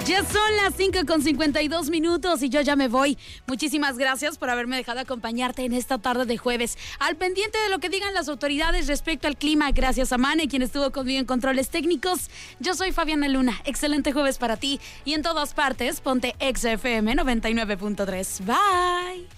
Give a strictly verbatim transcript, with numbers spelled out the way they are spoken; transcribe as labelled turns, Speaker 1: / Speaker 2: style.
Speaker 1: Ya son las cinco con cincuenta y dos minutos y yo ya me voy. Muchísimas gracias por haberme dejado acompañarte en esta tarde de jueves. Al pendiente de lo que digan las autoridades respecto al clima, gracias a Mane, quien estuvo conmigo en controles técnicos. Yo soy Fabiana Luna. Excelente jueves para ti y en todas partes, ponte X F M noventa y nueve punto tres. Bye.